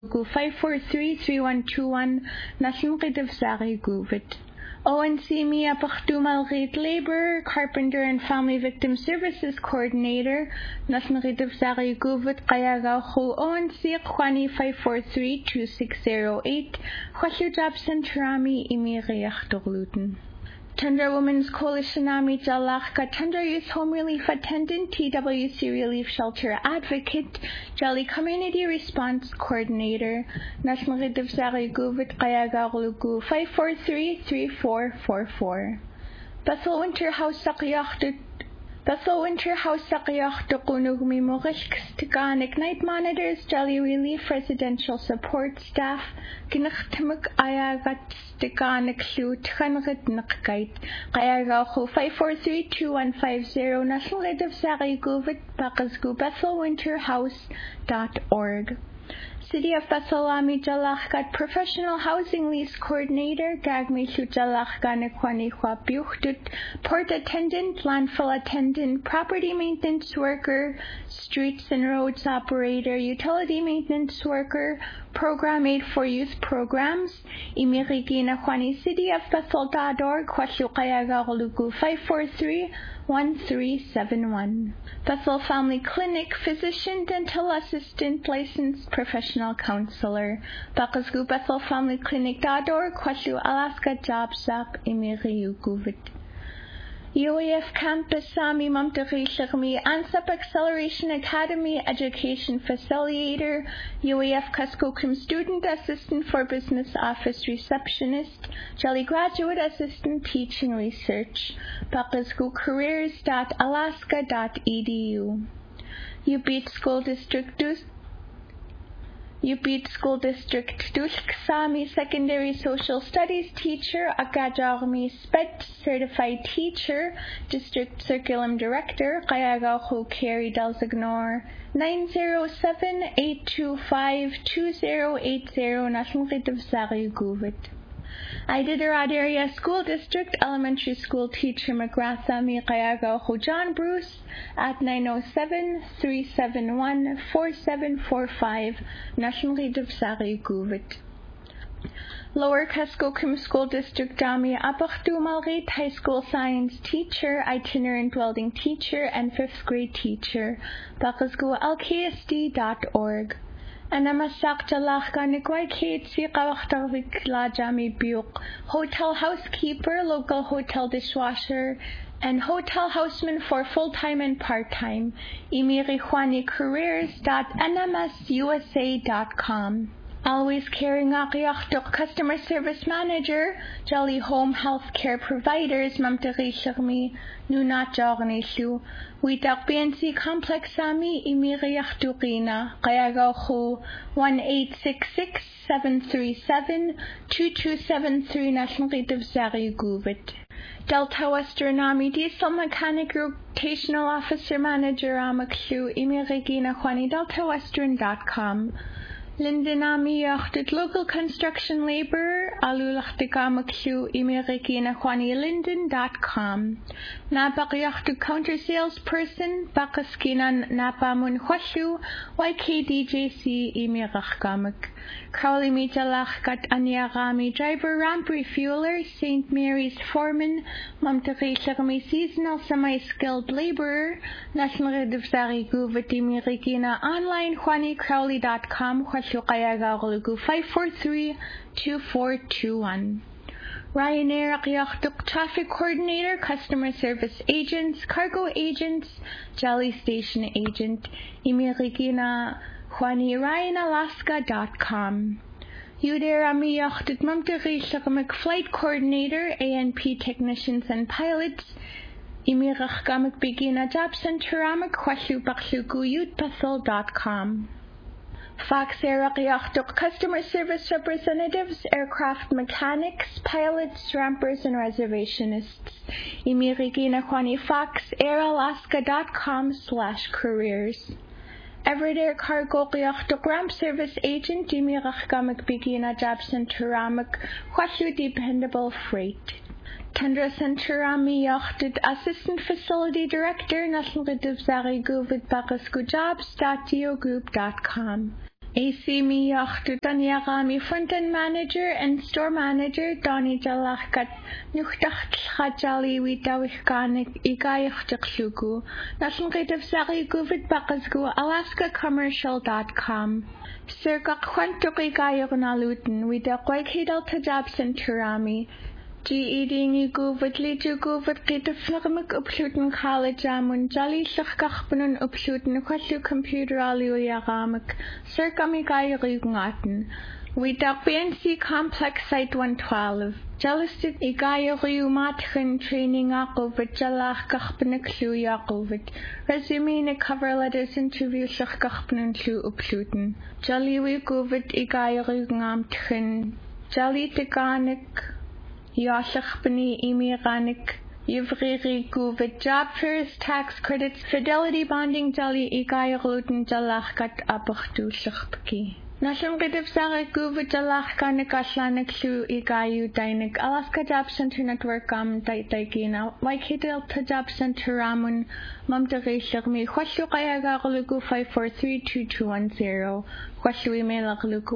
Gu 543-3121 National Sari Guvit. ONC Mia Pachtumal Reed Labor, Carpenter and Family Victim Services Coordinator, National Sari Guvit Kayagaw Hu ONC Kwani 543-2608, Khwashu Job Centerami Imiriach Dorluten. Tundra Women's Coalition Ami Jalachka, Tundra Youth Home Relief Attendant, TWC Relief Shelter Advocate, Jali Community Response Coordinator, National Sari Guvit Kayagalugu 543-3444. Bethel Winter House Sakiyach Tukunugmi Morish Tikanik Night Monitors, Jolly Relief Residential Support Staff, Ginachtamuk Ayagat Tikanik Shu Tkanrit Nakait, Kayagahu 543-2150, National Sari Guvit Bakasgu BethelWinterHouse.org. City of Bethel Ami Jalachkat Professional Housing Lease Coordinator, Gagmi Shu Jalachka Nekwani Huapiuchtut, Port Attendant, Landfill Attendant, Property Maintenance Worker, Streets and Roads Operator, Utility Maintenance Worker, Program Aid for Youth Programs, Imirigi Nekwani City of Bethel.org, Kwashu Kayagaglugu 543-1371. Bethel Family Clinic, Physician, Dental Assistant, Licensed Professional Counselor. Bakasgu BethelFamilyClinic.org, Kwashu Alaska Jobsap, Imiri Guvit. UAF Campus Sami Mamtari Shirmi, ANSAP Acceleration Academy Education Facilitator, UAF Kaskokum Student Assistant for Business Office Receptionist, Jolly Graduate Assistant Teaching Research, Bakasgu Careers.alaska.edu. UBeat School District Dushk Sami Secondary Social Studies Teacher, Akajarmi Sped Certified Teacher, District Circulum Director, Kayagahu Kerry Delzignor, 907-825-2080, National Sari Guvit. Iditarod Area School District Elementary School Teacher McGrath Sami Kayagahu John Bruce at 907-371-4745, National Sari Guvit. Lower Kaskokum School District Dami Apachtu Malrit High School Science Teacher, Itinerant Welding Teacher, and 5th Grade Teacher, Bakasgu LKSD.org. Anamasak Jalach Ganikwai Kaitsi Kawachtarvik Lajami Buk, Hotel Housekeeper, Local Hotel Dishwasher, and Hotel Houseman for full-time and part-time. Imiri Juani Careers.nmsusa.com. Always Caring Akiachtuk Customer Service Manager, Jolly Home Health Care Providers, Mamtari Shirmi, Nunat Jornishu, Witak BNC Complex Sami, Imiriach Durina, Kayagahu, 1-866-737-2273, National Sari Guvit. Delta Western Army Diesel Mechanic Rotational Officer Manager Amakshu, Imirigina Juani, DeltaWestern.com. Linden Ami Yachtit Local Construction Labor, Alulachtikamakshu, Imirikina Juani Linden.com. Napak Yachtu Counter Salesperson, Bakaskinan Napamun Khwashu, YKDJC Imirachkamak. Crowley Mijalachkat Anyarami Driver Ramp Refueler, St. Mary's Foreman, Mamtari Sharmi Seasonal Semi-Skilled Laborer, National Sari Guvit Imirikina Online, JuaniCrowley.com, Khwashu 543-2421. Ryanair Akiachtuk Traffic Coordinator, Customer Service Agents, Cargo Agents, Jolly Station Agent, Imirikina Juani RyanAlaska.com. Udera Miyachtit Mamtari Shakamak Flight Coordinator, ANP Technicians and Pilots, Imirach Gamak Begina Job Center Amak Khwashu Bakshu Guyutpathol.com. Fox Air Akiachtuk Customer Service Representatives, Aircraft Mechanics, Pilots, Rampers, and Reservationists. Imirigina Juani Fox AirAlaska.com/careers. Everyday Cargo Qiachtuk Ramp Service Agent, Imirach Gamak Begina Job Center Amak Khwashu Dependable Freight. Tundra Centurami Yachtit Assistant Facility Director, National Sari Guvit Bakasku Jobs.geogroup.com. AC Miyachtu Tanyagami Fronten Manager and Store Manager Donnie Jalachkat Nuchtachjali Witawikanik Igayachtaklugu National Sari Guvit Bakasgu AlaskaCommercial.com Circa Quantukigayognaluten with the Quakidal Tajab Centurami GED Guvit Litu Guvit Kitaflagmik Upshuten College Amun Jali Shachkachpunun Upshuten Kwashu Computer Aliuyagamik Circa Migayrugaten with the PNC Complex Site 112 Jalistit Igayrumatchen Training Akovit Jalach Kachpunik Shu Yakovit Resume cover letters interview Shachkachpunun Shu Upshuten Jaliwi Guvit Igayrugamtchen Jali Teganik Yashachbani Imiranik Yivriri Guvid Job Fairs Tax Credits Fidelity Bonding Jali Igayaruten Jalachkat Abachtu Shachpki Nasham Gidiv Zara Guvid Jalachkanik Ashlanik Shu Igayu Dainik Alaska Job Center Network Daigina Waikidel Job Center Ramun Mamdari Shagmi Kwashu Kayagalugu 5432210 Kwashu email Lugu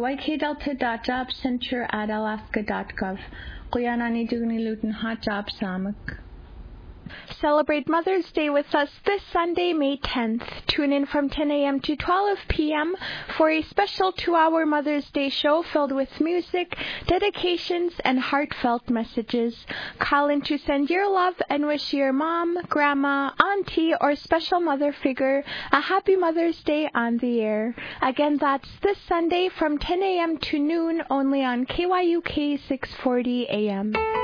waikidel.jobcenter@alaska.gov Kuyanani Dugni Luton Hot Job Samak. Celebrate Mother's Day with us this Sunday, May 10th. Tune in from 10 a.m. to 12 p.m. for a special 2-hour Mother's Day show filled with music, dedications, and heartfelt messages. Call in to send your love and wish your mom, grandma, auntie, or special mother figure a happy Mother's Day on the air. Again, that's this Sunday from 10 a.m. to noon only on KYUK 640 a.m.